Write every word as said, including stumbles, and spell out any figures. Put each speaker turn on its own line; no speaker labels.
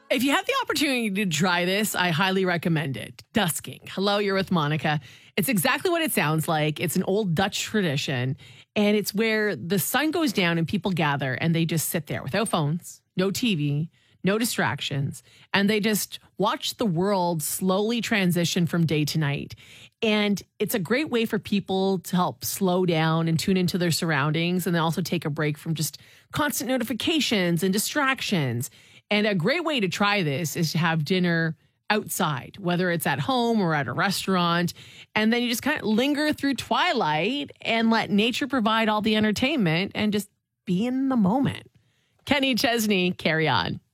If you have the opportunity to try this, I highly recommend it. Dusking. Hello, you're with Monica. It's exactly what it sounds like. It's an old Dutch tradition, and it's where the sun goes down and people gather and they just sit there without phones, no T V, no distractions, and they just watch the world slowly transition from day to night. And it's a great way for people to help slow down and tune into their surroundings, and then also take a break from just constant notifications and distractions. And a great way to try this is to have dinner outside, whether it's at home or at a restaurant. And then you just kind of linger through twilight and let nature provide all the entertainment and just be in the moment. Kenny Chesney, carry on.